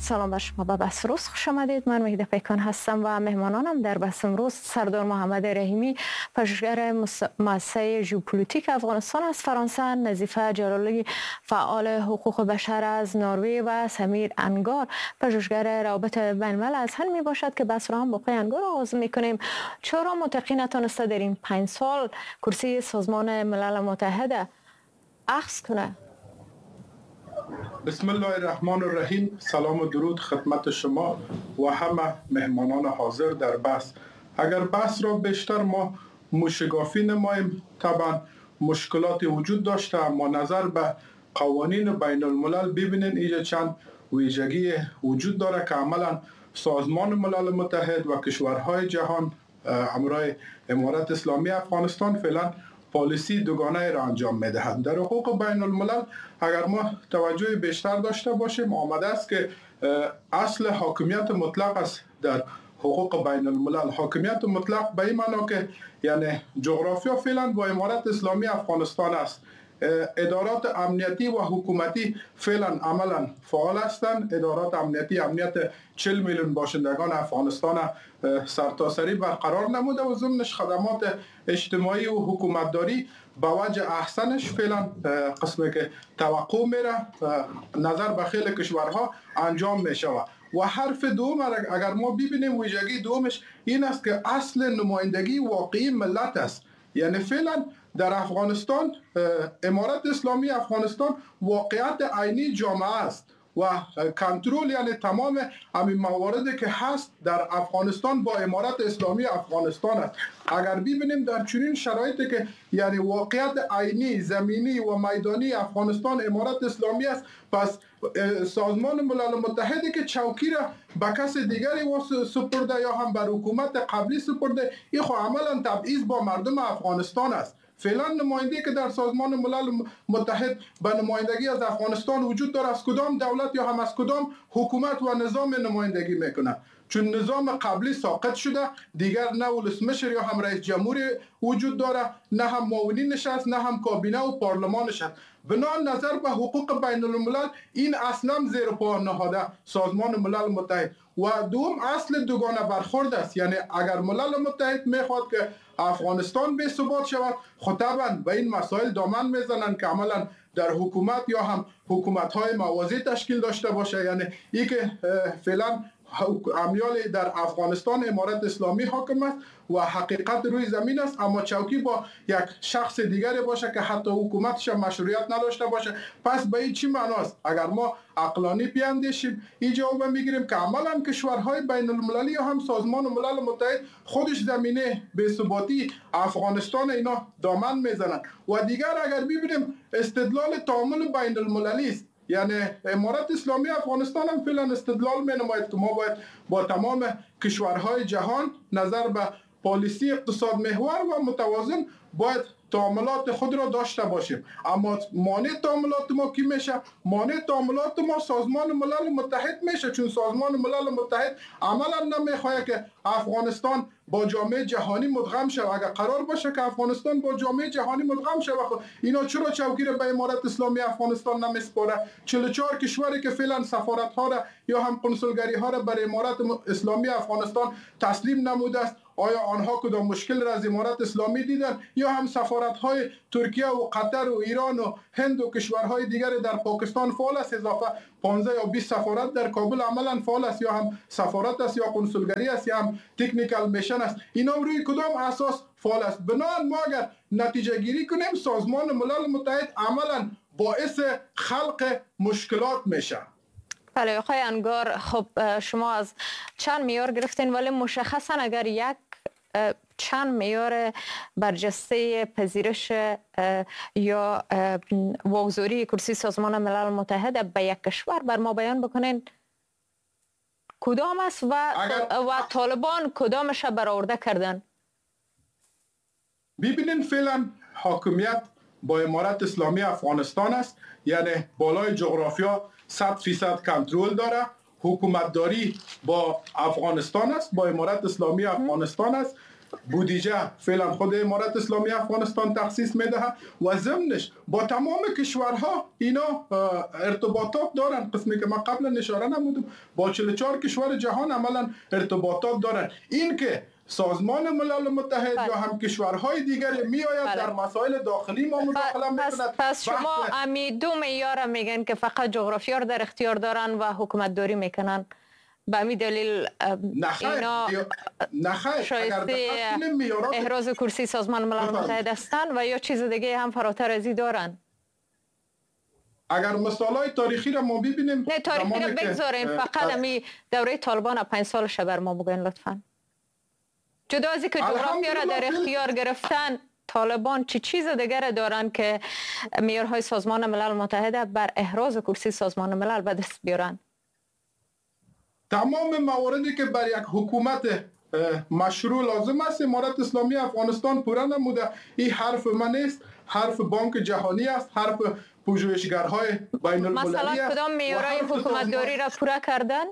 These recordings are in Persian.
سلام بر شما. به بحث روز خوش آمدید. من مهدی پیکان هستم و مهمانانم در بحث امروز سردار محمد رحیمی، پژوهشگر مؤسسه ژئوپلیتیک افغانستان از فرانسه، نظیفه جلالی فعال حقوق بشر از نروژ و سمیر انگار پژوهشگر روابط بین الملل از هند می باشد که بحث را هم با آقای انگار آغاز می‌کنیم. چرا متقی نتونسته در این 5 سال کرسی سازمان ملل متحد اخذ کنه؟ بسم الله الرحمن الرحیم. سلام و درود خدمت شما و همه مهمانان حاضر در بحث. اگر بحث را بیشتر ما موشگافی نماییم، طبعا مشکلاتی وجود داشته، اما نظر به قوانین بین الملل ببینین اینجا چند ویژگی وجود داره که عملا سازمان ملل متحد و کشورهای جهان همراه امارت اسلامی افغانستان فعلا پالیسی دوگانه را انجام میدهند. در حقوق بین الملل اگر ما توجه بیشتر داشته باشیم، آمده است که اصل حاکمیت مطلق است در حقوق بین الملل. حاکمیت مطلق به این معنا که یعنی جغرافیا فعلا با امارت اسلامی افغانستان است. ادارات امنیتی و حکومتی فعلا عملا فعال هستند. ادارات امنیت 40 میلیون باشندگان افغانستان سرتاسری برقرار نموده و ضمنش خدمات اجتماعی و حکومتداری با وجه احسنش فعلا قسمی که توقع میره نظر به خیلی کشورها انجام میشود. و حرف دوم اگر ما ببینیم، ویژگی دومش این است که اصل نمایندگی واقعی ملت است. یعنی فعلا در افغانستان امارت اسلامی افغانستان واقعیت عینی جامعه است و کنترل یعنی تمام همین مواردی که هست در افغانستان با امارت اسلامی افغانستان است. اگر ببینیم در چنین شرایطی که یعنی واقعیت عینی زمینی و میدانی افغانستان امارت اسلامی است، پس سازمان ملل متحدی که چوکی را به کس دیگری سپرده یا هم بر حکومت قبلی سپرده، این خو عملا تبعیض با مردم افغانستان است. فعلا نمایندگی که در سازمان ملل متحد به نمایندگی از افغانستان وجود داره، از کدام دولت یا هم از کدام حکومت و نظام نمایندگی میکنه؟ چون نظام قبلی ساقط شده، دیگر نه ولسمشر یا هم رئیس جمهوری وجود داره، نه هم معاونین نشست، نه هم کابینه و پارلمان نشست. بنابراین نظر به حقوق بین الملل این اصلا زیر پا نهاده سازمان ملل متحد. و دوم اصل دوگانه برخورد است. یعنی اگر ملل متحد میخواد که افغانستان بی ثبات شود، خب طبعا به این مسائل دامن میزنن که عملا در حکومت یا هم حکومت‌های موازی تشکیل داشته باشه. یعنی این که فعلا امیال در افغانستان امارت اسلامی حاکم است و حقیقت روی زمین است، اما چوکی با یک شخص دیگری باشه که حتی حکومتش مشروعیت نداشته باشه. پس به این چی معناست؟ اگر ما عقلانی بیاندیشیم این جواب میگیریم که عملا کشورهای بین المللی یا هم سازمان ملل متحد خودش زمینه بی‌ثباتی افغانستان اینا دامن میزنن. و دیگر اگر ببینیم استدلال تعامل بین المللی است. یعنی امارت اسلامی افغانستان هم فعلا استدلال می‌نماید که ما باید با تمام کشورهای جهان نظر به پالیسی اقتصاد محور و متوازن باید تعاملات خود را داشته باشیم. اما مانع تعاملات ما کی میشه؟ مانع تعاملات ما سازمان ملل متحد میشه، چون سازمان ملل متحد عملا نمیخواد که افغانستان با جامعه جهانی مدغم شود. اگر قرار باشه که افغانستان با جامعه جهانی مدغم شود، اینا چرا چوکی را به امارت اسلامی افغانستان نمیسپاره؟ 44 کشوری که فعلا سفارت‌ها را یا هم کنسولگری ها را برای امارت اسلامی افغانستان تسلیم نموده است، آیا آنها کدام مشکل را از امارت اسلامی دیدن؟ یا هم سفارت‌های ترکیه و قطر و ایران و هند و کشورهای دیگر در پاکستان فعال است؟ اضافه 15 یا 20 سفارت در کابل عملا فعال است، یا هم سفارت است یا کنسولگری است یا هم تکنیکال میشن است. اینا روی کدام اساس فعال است؟ بنابراین ما اگر نتیجه گیری کنیم، سازمان ملل متحد عملا باعث خلق مشکلات میشه. بله آقای انگار، خب شما از چند معیار گرفتین، ولی مشخصا اگر یک چند معیار برجسته پذیرش یا واگذاری کرسی سازمان ملل متحد به یک کشور بر ما بیان بکنین، کدام است و طالبان کدامش برآورده کردن؟ ببینین فعلا حاکمیت با امارت اسلامی افغانستان است. یعنی بالای جغرافیا 100% کنترل داره. حکومتداری با افغانستان است، با امارت اسلامی افغانستان است. بودجه فعلا خود امارت اسلامی افغانستان تخصیص میده و ضمنش با تمام کشورها اینا ارتباطات دارن. قسمی که من قبلا اشاره نمودم با 44 کشور جهان عملا ارتباطات دارن. این که سازمان ملل متحد یا هم کشورهای دیگر میآید در مسائل داخلی ما مداخله میکند. پس شما امی دو معیار میگن که فقط جغرافیا رو در اختیار دارن و حکومت داری میکنن، به همین دلیل اینا شایسته احراز کرسی سازمان ملل متحد هستند و یا چیز دیگه هم فراتر از این دارن؟ اگر مثالای تاریخی را ما ببینیم، نه تاریخی را بگذارین، فقط امی دوره طالبان 5 سالش بر ما بگین لطفا. جدا از اینکه جغرافیا را در اختیار گرفتن، طالبان چه چیز دیگر دارن که معیارهای سازمان ملل متحد بر احراز کرسی سازمان ملل به دست بیارن؟ تمام مواردی که بر یک حکومت مشروع لازم است امارت اسلامی افغانستان پورا نموده. این حرف من نیست، حرف بانک جهانی است، حرف پژوهشگرهای بین المللی است. مثلا کدام معیارهای حکومتداری را پورا کردن؟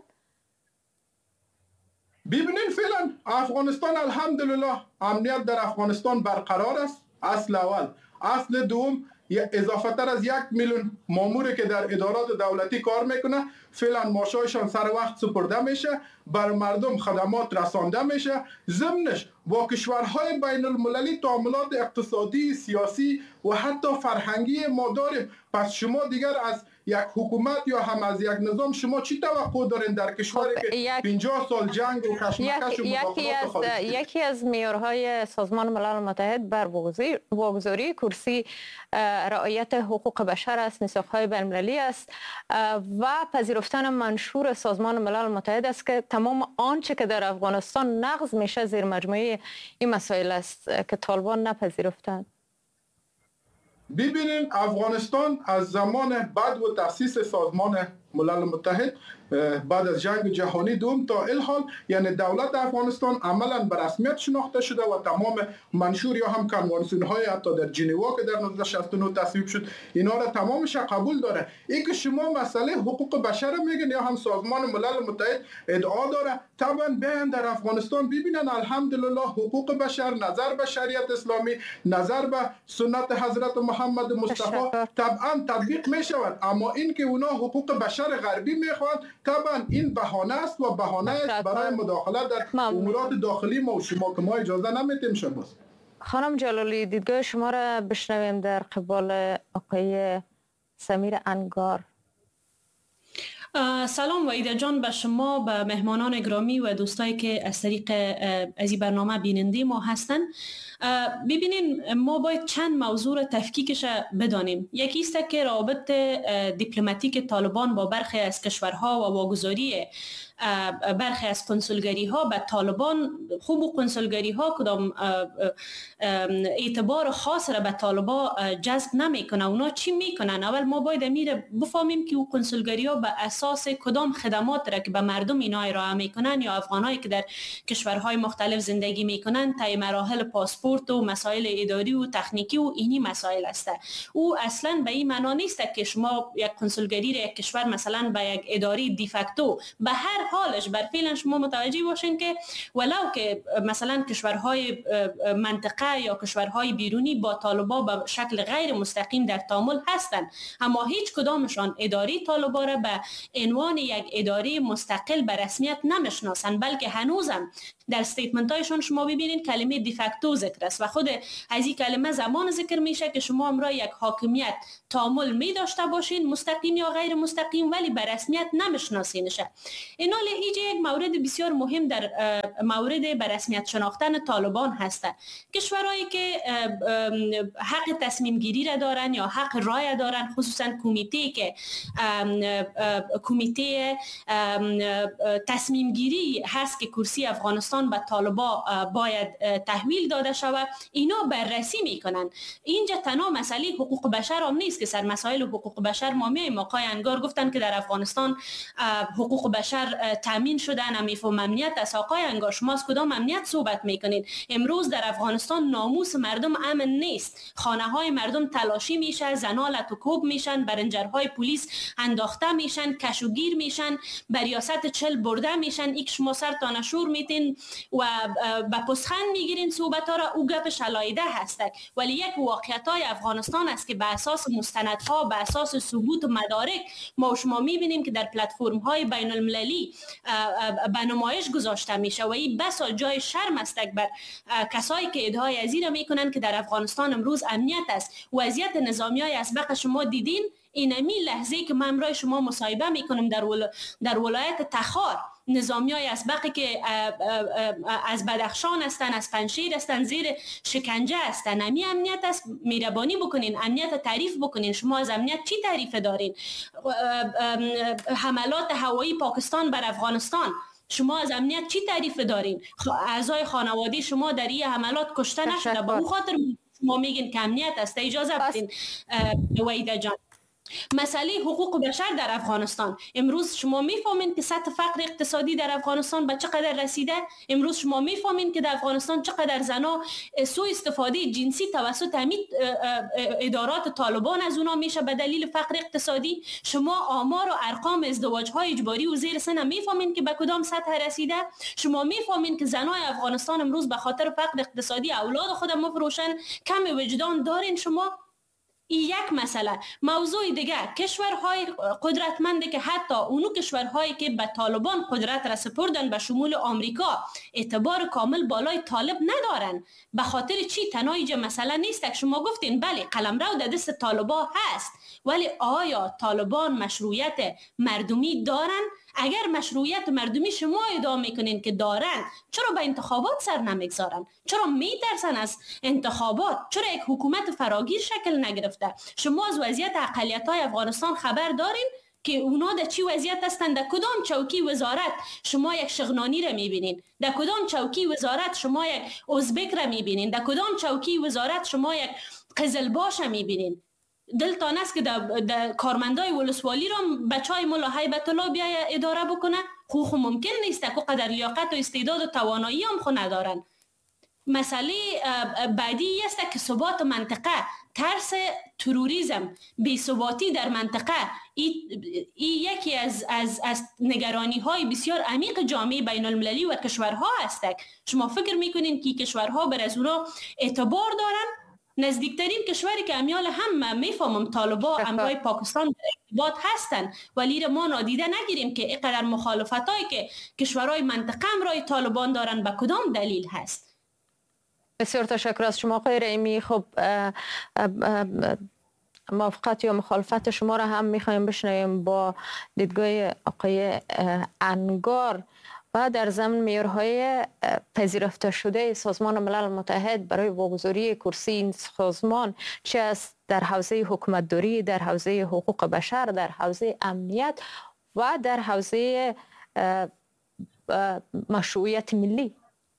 ببینید فعلا افغانستان الحمدلله امنیت در افغانستان برقرار است. اصل اول. اصل دوم، اضافه تر از 1 میلیون ماموری که در ادارات دولتی کار میکنه فعلا معاششان سر وقت سپرده میشه، بر مردم خدمات رسانده میشه. ضمنش با کشورهای بین المللی تعاملات اقتصادی، سیاسی و حتی فرهنگی ما داریم. پس شما دیگر از یک حکومت یا هم از یک نظام شما چی توقع دارین در کشوری که 50 سال جنگ و کشمکش و مداخلات خارجی؟ یکی از معیارهای سازمان ملل متحد بر واگذاری کرسی رعایت حقوق بشر است، میثاق‌های بین‌المللی است و پذیرفتن منشور سازمان ملل متحد است که تمام آنچه که در افغانستان نقض میشه زیر مجموعه این مسائل است که طالبان نپذیرفتند. ببینین افغانستان از زمان بعد و تأسیس سازمان ملل متحد بعد از جنگ جهانی دوم تا الحال، یعنی دولت افغانستان عملا به رسمیت شناخته شده و تمام منشور یا هم کنوانسیون های حتی در ژنوا که در 1969 تصویب شد اینا را تمامش قبول داره. این که شما مسئله حقوق بشر میگن یا هم سازمان ملل متحد ادعا داره، طبعا بیان در افغانستان ببینن الحمدلله حقوق بشر، نظر به شریعت اسلامی، نظر به سنت حضرت محمد مصطفی طبعا تطبیق میشود. اما این که اونا حقوق بشر غربی میخوان، طبعا این بهانه است و بهانه است برای مداخله در امورات داخلی ما و شما که ما اجازه نمیدیم. شما خانم جلالی دیدگاه شما را بشنویم در قبال آقای سمیر انگار. سلام وحیده جان به شما، به مهمانان گرامی و دوستایی که از طریق از این برنامه بیننده ما هستند. ببینین ما باید چند موضوع را تفکیکش بدانیم. یکی است که روابط دیپلماتیک طالبان با برخی از کشورها و واگذاری برخی از کنسولگری ها به طالبان. خوب و کنسولگری ها کدام اعتبار خاص را به طالبان جذب نمیکنه. اونا چی میکنن؟ اول ما باید امیر بفهمیم که او کنسولگری ها به اساس کدام خدمات را که به مردم اینا ارائه میکنن یا افغانایی که در کشورهای مختلف زندگی میکنن طی مراحل پاسپورت و مسائل اداری و تکنیکی و اینی مسائل است. او اصلا به این معنا نیست که شما یک کنسولگری را یک کشور مثلا به یک اداری دیفکتو به هر حالش بر فعلا شما متوجه باشین که ولو که مثلا کشورهای منطقه یا کشورهای بیرونی با طالبان به شکل غیر مستقیم در تعامل هستند، اما هیچ کدامشان اداره طالبان را به عنوان یک اداره مستقل به رسمیت نمیشناسند، بلکه هنوزم در استیتمنت هایشان شما ببینید کلمه دیفکتو ذکر است و خود از این کلمه زمان ذکر میشه که شما امرا یک حاکمیت تعامل می داشته باشین مستقیم یا غیر مستقیم ولی به رسمیت نمیشناسینش. این حال ایجا یک مورد بسیار مهم در مورد به رسمیت شناختن طالبان هست. کشورهایی که حق تصمیم گیری را دارن یا حق رای دارن، خصوصا کمیته تصمیم گیری هست که کرسی افغانستان به طالبان باید تحویل داده شود، اینا بررسی میکنن. اینجا تنها مسئله حقوق بشر هم نیست که سر مسائل حقوق بشر ما میایم. آقای انگار گفتن که در افغانستان حقوق بشر تامین شدن، امیفهم امنیت است. آقای انگار شما از کدام امنیت صحبت میکنید؟ امروز در افغانستان ناموس مردم امن نیست، خانه های مردم تلاشی میشه، زنا لطو کوب میشن، برنجرهای پلیس انداخته میشن، کشوگیر میشن، به ریاست چل برده میشن، یک شما سرتان شور میتین و به پسخند میگیرین صحبت ها را، او گپش علایده هستک. ولی یک واقعیت های افغانستان است که به اساس مستندها، به اساس ثبوت و مدارک ما و شما میبینیم که در پلتفرم های بین المللی به نمایش گذاشته میشه و این بسا جای شرم است بر کسایی که ادعای از این میکنن که در افغانستان امروز امنیت است. وضعیت نظامی های اسبق شما دیدین، اینمی لحظه که من امروز شما مصاحبه میکنم در ولایت تخار، نظامی های اسبقی که از بدخشان هستن، از پنشیر هستن، زیر شکنجه هستن. امی امنیت است؟ میربانی بکنین، امنیت تعریف بکنین. شما از امنیت چی تعریف دارین؟ حملات هوایی پاکستان بر افغانستان، شما از امنیت چی تعریف دارین؟ اعضای خانواده شما در این حملات کشته نشده، به اون خاطر شما میگین که امنیت است. اجازه بدین وحیده جان. مسئله حقوق بشر در افغانستان، امروز شما میفهمین که سطح فقر اقتصادی در افغانستان به چقدر رسیده. امروز شما میفهمین که در افغانستان چقدر زنا سوء استفاده جنسی توسط ادارات طالبان از اونا میشه به دلیل فقر اقتصادی. شما آمار و ارقام ازدواج های اجباری و زیر سن میفهمین که به کدام سطح رسیده. شما میفهمین که زنای افغانستان امروز به خاطر فقر اقتصادی اولاد خود مفروشن. کم وجدان دارین شما؟ این یک مسئله. موضوع دیگه، کشورهای قدرتمنده که حتی اونو کشورهایی که به طالبان قدرت را سپردن به شمول آمریکا اعتبار کامل بالای طالب ندارن. به خاطر چی؟ تنها مسئله نیست که شما گفتین بله قلمرو در دست طالبان هست، ولی آیا طالبان مشروعیت مردمی دارن؟ اگر مشروعیت مردمی شما ادعا میکنین که دارن، چرا به انتخابات سر نمیگذارن؟ چرا میترسن از انتخابات؟ چرا یک حکومت فراگیر شکل نگرفته؟ شما از وضعیت اقلیت‌های افغانستان خبر دارین که اونا در چی وضعیت هستند؟ در کدام چوکی وزارت شما یک شغنانی را میبینین؟ در کدام چوکی وزارت شما یک ازبک را میبینین؟ در کدام چوکی وزارت شما یک قزلباش را میبینین؟ دلتان است که در کارمندای ولسوالی را بچهای ملا هیبت الله بیا اداره بکنه؟ خو ممکن نیست که قدر لیاقت و استعداد و توانایی هم خو ندارن. مسئله بعدی است که ثبات منطقه، ترس تروریسم، بی‌ثباتی در منطقه، این یکی از نگرانی های بسیار عمیق جامعه بین المللی و کشورها است. شما فکر میکنین که کشورها بر از اونا اعتبار دارن؟ نزدیکترین کشوری که امیال هم میفهمم طالبان امرای پاکستان در ارتباط هستن، ولی ما نادیده نگیریم که اینقدر مخالفت هایی که کشورهای منطقه امرای طالبان دارن به کدام دلیل هست. بسیار تشکر از شما آقای رحیمی. خب موافقت یا مخالفت شما را هم میخوایم بشنویم با دیدگاه آقای انگار و در ضمن معیارهای پذیرفته شده سازمان ملل متحد برای واگذاری کرسی این سازمان، چه است در حوزه حکومتداری، در حوزه حقوق بشر، در حوزه امنیت و در حوزه مشروعیت ملی.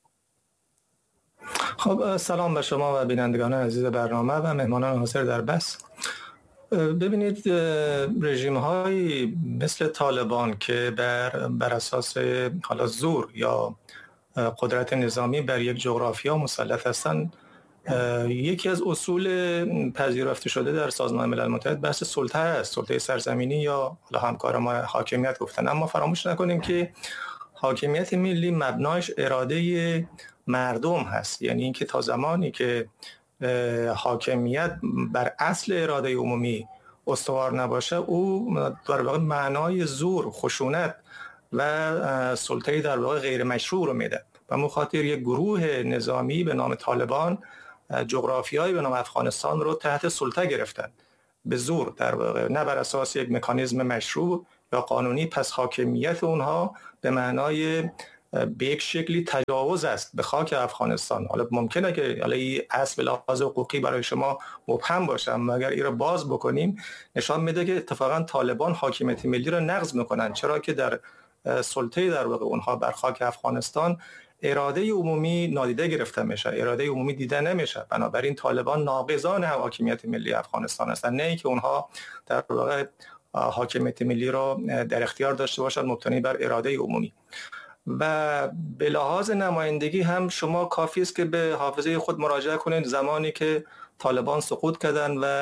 خب سلام به شما و بینندگان عزیز برنامه و مهمانان حاضر در بس. ببینید، رژیم های مثل طالبان که بر اساس حالا زور یا قدرت نظامی بر یک جغرافیا مسلط هستند، یکی از اصول پذیرفته شده در سازمان ملل متحد بحث سلطه است، سلطه سرزمینی یا حالا همکار ما حاکمیت گفتن. اما فراموش نکنیم که حاکمیت ملی مبنایش اراده مردم هست، یعنی اینکه تا زمانی که حاکمیت بر اصل اراده عمومی استوار نباشه، او در واقع معنای زور، خشونت و سلطه در واقع غیر مشروع رو میده. و مخاطر یک گروه نظامی به نام طالبان جغرافیایی به نام افغانستان رو تحت سلطه گرفتن به زور، در واقع نه بر اساس یک مکانیزم مشروع یا قانونی. پس حاکمیت اونها به معنای به یک شکلی تجاوز است به خاک افغانستان. حالا ممکنه که حالا این اصل لحاظ حقوقی برای شما مبهم باشه، اما اگر این رو باز بکنیم نشان میده که اتفاقا طالبان حاکمیت ملی رو نقض میکنن، چرا که در سلطه در واقع اونها بر خاک افغانستان اراده عمومی نادیده گرفته میشه، اراده عمومی دیده نمیشه. بنابراین طالبان ناقضان حاکمیت ملی افغانستان هستند، نه اینکه اونها در واقع حاکمیت ملی رو در اختیار داشته باشند مبتنی بر اراده عمومی. و به لحاظ نمایندگی هم شما کافی است که به حافظه خود مراجعه کنید. زمانی که طالبان سقوط کردن و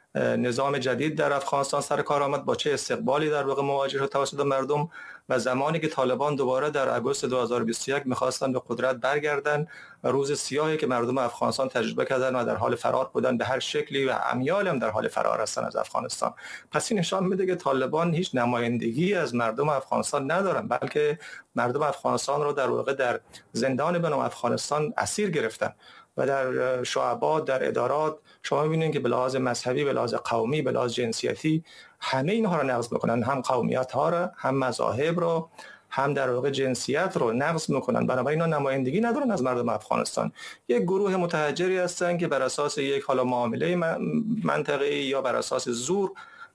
نظام جدید در افغانستان سر کار آمد، با چه استقبالی در واقع مواجه شد توسط مردم و زمانی که طالبان دوباره در آگوست 2021 می‌خواستن به قدرت برگردن و روز سیاهی که مردم افغانستان تجربه کردن و در حال فرار بودن به هر شکلی و امیال هم در حال فرار هستن از افغانستان. پس این نشان میده که طالبان هیچ نمایندگی از مردم افغانستان ندارن، بلکه مردم افغانستان رو در واقع در زندان بنام افغانستان اسیر گرفتن و در شعبات، در ادارات شما می‌بینید که به لحاظ مذهبی، به لحاظ قومی، به لحاظ جنسیتی همه اینها رو نقض میکنن، هم قومیت ها رو، هم مذاهب رو، هم در واقع جنسیت رو نقض میکنن. بنابراین اینا نمایندگی ندارن از مردم افغانستان. یک گروه متحجری هستن که بر اساس یک حالا معامله منطقه‌ای یا بر اساس زور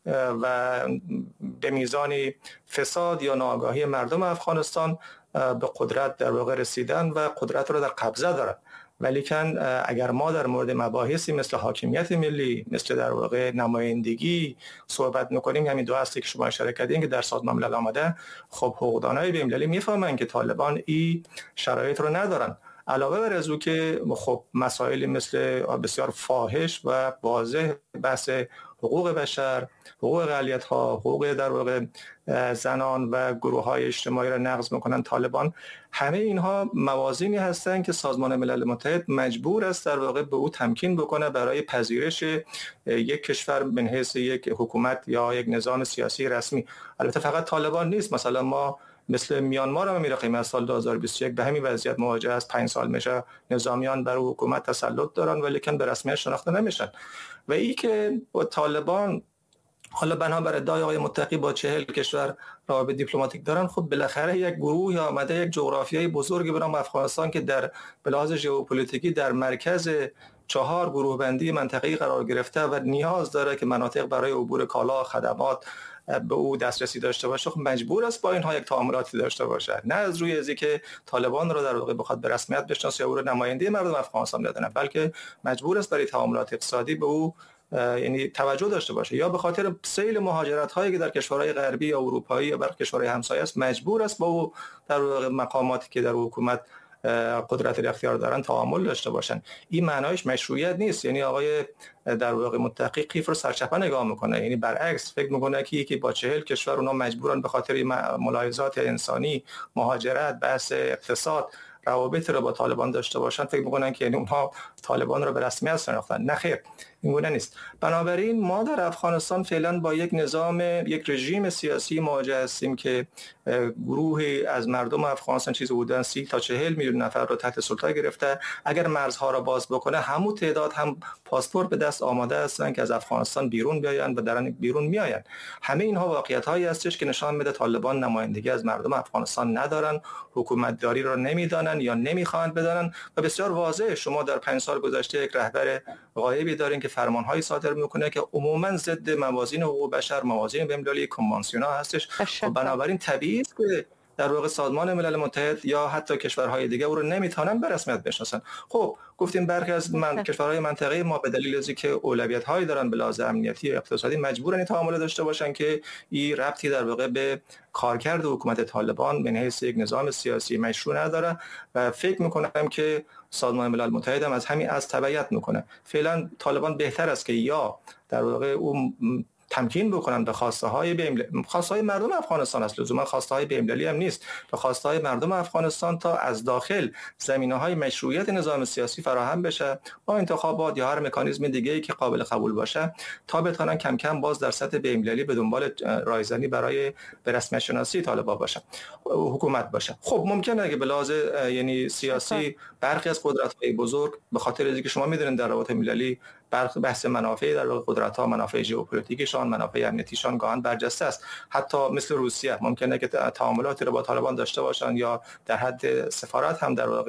و به میزان فساد یا ناآگاهی مردم افغانستان به قدرت در واقع رسیدن و قدرت رو در قبضه دارن. ولیکن اگر ما در مورد مباحثی مثل حاکمیت ملی، مثل در واقع نمایندگی صحبت میکنیم، همین دو هستی که شما اشاره کردین که در سازمان ملل آمده، خب حقوقدانای بین‌المللی میفهمن که طالبان این شرایط رو ندارن. علاوه بر از او که خب مسائلی مثل بسیار فاحش و واضح بحث حقوق بشر، حقوق اقلیت‌ها، حقوق در واقع زنان و گروه‌های اجتماعی را نقض می‌کنن طالبان، همه اینها موازینی هستند که سازمان ملل متحد مجبور است در واقع به او تمکین بکنه برای پذیرش یک کشور من حیث یک حکومت یا یک نظام سیاسی رسمی. البته فقط طالبان نیست، مثلا ما مثل میانمار هم می‌رقیم از سال 2021 به همین وضعیت مواجه است. 5 سال میشه نظامیان بر حکومت تسلط دارن ولیکن به رسمیت شناخته نمیشن. و این که طالبان حالا بنابر ادعای آقای متقی با 40 کشور روابط دیپلماتیک دارن، خب بالاخره یک گروه آمده یک جغرافیای بزرگی به نام افغانستان که در به لحاظ ژئوپلیتیکی در مرکز 4 گروه بندی منطقه‌ای قرار گرفته و نیاز داره که مناطق برای عبور کالا، خدمات به او دسترسی داشته باشه، خب مجبور است با اینها یک تعاملاتی داشته باشه، نه از روی ازی که طالبان رو در واقع بخواد به رسمیت بشناسه یا او رو نماینده مردم افغانستان بدونه، بلکه مجبور است برای تعاملات اقتصادی به او یعنی توجه داشته باشه، یا به خاطر سیل مهاجرت هایی که در کشورهای غربی یا اروپایی یا بر کشورهای همسایه است مجبور است با او در واقع مقاماتی که در حکومت قدرت اختیار دارن تعامل داشته باشن. این معنایش مشروعیت نیست. یعنی آقای در واقع متقی قیف رو سرچپه نگاه میکنه، یعنی برعکس فکر میکنه که یکی با 40 کشور اونا مجبورن به خاطر ملاحظات انسانی، مهاجرت، بحث اقتصاد روابط رو با طالبان داشته باشن، فکر میکنن که یعنی اونها طالبان رو به رسمیت شناختن. نه خیر، این گونه نیست. بنابراین ما در افغانستان فعلا با یک نظام، یک رژیم سیاسی مواجه هستیم که گروهی از مردم افغانستان چیزی بودن 30 تا 40 میلیون نفر رو تحت سلطه گرفته. اگر مرزها را باز بکنه همون تعداد هم پاسپورت به دست آماده هستن که از افغانستان بیرون بیاین و درن بیرون میآین. همه اینها واقعیت‌هایی هستش که نشان میده طالبان نمایندگی از مردم افغانستان ندارن، حکومتداری را نمیدانن یا نمیخواهند بدانن و بسیار واضحه. شما در 5 سال گذشته یک رهبر غایبی دارین که فرمان‌هایی صادر میکنه که عموما ضد موازین حقوق بشر، موازین بین‌المللی کنوانسیون‌ها هستش. و بنابراین طبیعی است که در واقع سازمان ملل متحد یا حتی کشورهای دیگه او رو نمیتونن به رسمیت بشناسن. خب گفتیم برخی از کشورهای منطقه ما به دلیل از اینکه اولویت‌هایی دارن به لحاظ امنیتی و اقتصادی مجبورن این تعامل داشته باشن که این ربطی در واقع به کارکرد حکومت طالبان به حیث یک نظام سیاسی مشروع نداره و فکر می‌کنم که سازمان ملل متحد هم از همین از تبعیت میکنه. فعلا طالبان بهتر است که یا در واقع اون تمکین بکنن به خواسته های مردم افغانستان است، لزوما خواسته های بین‌المللی هم نیست، به خواسته های مردم افغانستان تا از داخل زمینه‌های مشروعیت نظام سیاسی فراهم بشه با انتخابات یا هر مکانیزم دیگه‌ای که قابل قبول باشه تا بتونن کم کم باز در سطح بین‌المللی به دنبال رایزنی برای به رسمیت شناسی طالبان باشه، حکومت باشه. خب ممکنه که به لحاظ یعنی سیاسی برخی از قدرت‌های بزرگ به خاطر اینکه شما می‌دونید در روابط مللی بحث منافع در واقع قدرت‌ها، منافع ژئوپلیتیکشان، منافع امنیتیشان گاهن برجسته است. حتی مثل روسیه ممکنه که تعاملاتی رو با طالبان داشته باشن یا در حد سفارت هم در واقع